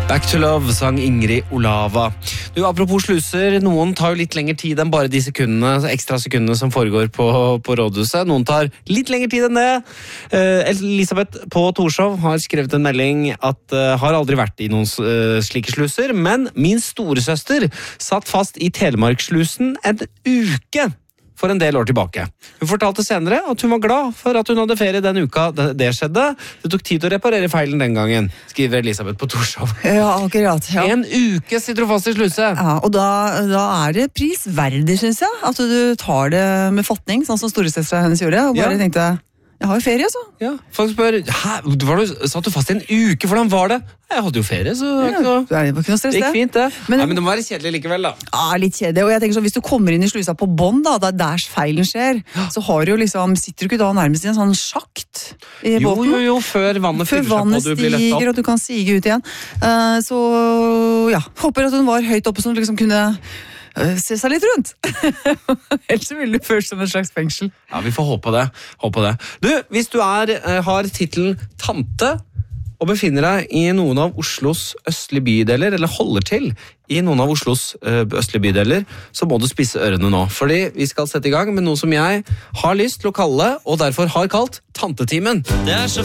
Back to Love, sang Ingrid Olava. Du, apropos sluser, noen tar jo litt lengre tid enn bare de ekstra sekundene som foregår på rådhuset. Noen tar litt lengre tid enn det. Elisabeth på Torshov har skrevet en melding at har aldri vært i noen slike sluser, men min storesøster satt fast i Telemarkslusen en uke for en del år tilbake. Hun fortalte senere at hun var glad for at hun hadde ferie den uka det skjedde. Det tok tid å reparere feilen den gangen, skriver Elisabeth på Torshov. Ja, akkurat. Ja. En uke sitter du fast i sluse. Ja, og da det prisverdig, synes jeg, at du tar det med fatning, sånn som storesøstera hennes gjorde, og bare tenkte, jeg har jo ferie, så. Ja, folk spør, satt du fast i en uke, hvordan var det? Jeg hadde jo ferie, så det var ikke noe stress, det. Gikk fint, det. Men det må være kjedelig likevel, da. Ja, litt kjedelig, og jeg tenker sånn, hvis du kommer inn i slusa på bånd, da der feilen skjer, så har du jo liksom, sitter du ikke da nærmest i en sånn sjakt i båten? Jo, før vannet fyller seg på, og du blir lett opp. Stiger, og du kan sige ut igjen. Så, ja, håper at hun var høyt oppe, så hun liksom kunne se seg litt rundt. Ellers vil du føle som en slags fengsel. Ja, vi får håpe det. Du, hvis du har titelen Tante, og befinner deg i noen av Oslos østlige bydeler, eller holder til i noen av Oslos østlige bydeler, så må du spisse ørene nå. Fordi vi skal sette i gang med noe som jeg har lyst til å kalle, og derfor har kalt Tantetimen. Det så